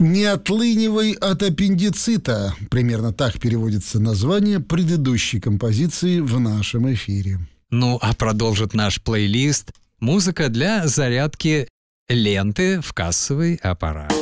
«Не отлынивай от аппендицита». Примерно так переводится название предыдущей композиции в нашем эфире. Ну, а продолжит наш плейлист музыка для зарядки ленты в кассовый аппарат.